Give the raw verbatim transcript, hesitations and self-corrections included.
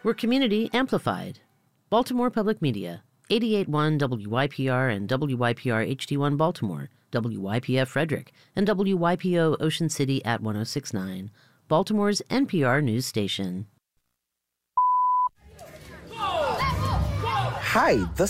We're community amplified. Baltimore Public Media, eighty-eight point one W Y P R and W Y P R H D one Baltimore, W Y P F Frederick, and W Y P O Ocean City at one oh six point nine, Baltimore's N P R news station. Hi, the